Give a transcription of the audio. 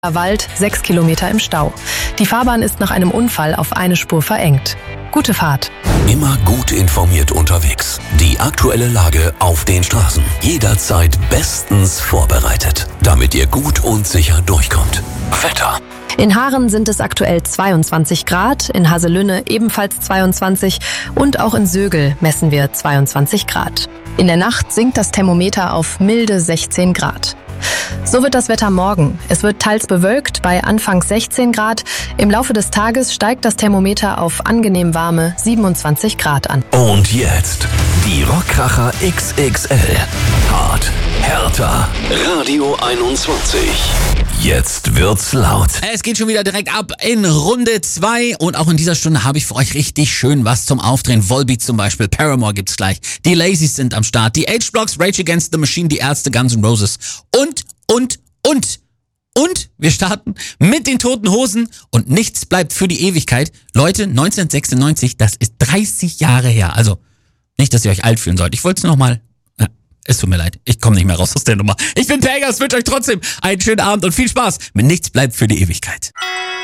Wald 6 Kilometer im Stau. Die Fahrbahn ist nach einem Unfall auf eine Spur verengt. Gute Fahrt. Immer gut informiert unterwegs. Die aktuelle Lage auf den Straßen. Jederzeit bestens vorbereitet, damit ihr gut und sicher durchkommt. Wetter. In Haaren sind es aktuell 22 Grad, in Haselünne ebenfalls 22 und auch in Sögel messen wir 22 Grad. In der Nacht sinkt das Thermometer auf milde 16 Grad. So wird das Wetter morgen. Es wird teils bewölkt bei anfangs 16 Grad. Im Laufe des Tages steigt das Thermometer auf angenehm warme 27 Grad an. Und jetzt die Rockkracher XXL. Hart, härter. Radio 21. Jetzt wird's laut. Es geht schon wieder direkt ab in Runde 2 und auch in dieser Stunde habe ich für euch richtig schön was zum Aufdrehen. Volbeat zum Beispiel, Paramore gibt's gleich. Die Lazies sind am Start, die H-Blocks, Rage Against the Machine, die Ärzte, Guns N' Roses und wir starten mit den Toten Hosen und nichts bleibt für die Ewigkeit. Leute, 1996, das ist 30 Jahre her. Also nicht, dass ihr euch alt fühlen sollt. Ich wollte es nochmal... Es tut mir leid, ich komme nicht mehr raus aus der Nummer. Ich bin Pegas, wünsche euch trotzdem einen schönen Abend und viel Spaß mit Nichts bleibt für die Ewigkeit.